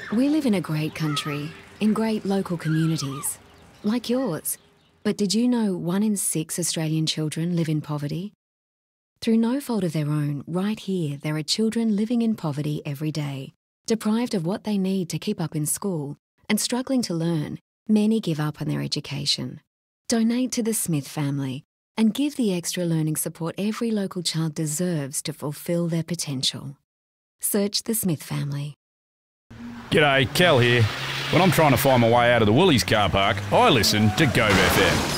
We live in a great country, in great local communities, like yours. But did you know 1 in 6 Australian children live in poverty? Through no fault of their own, right here, there are children living in poverty every day, deprived of what they need to keep up in school, and struggling to learn. Many give up on their education. Donate to the Smith family and give the extra learning support every local child deserves to fulfil their potential. Search the Smith family. G'day, Cal here. When I'm trying to find my way out of the Woolies car park, I listen to Gove FM.